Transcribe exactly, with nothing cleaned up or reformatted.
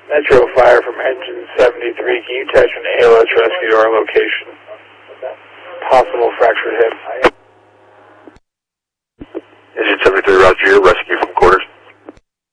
Metro Fire from engine seventy-three. Can you attach an A L S rescue to our location? Possible fractured hip.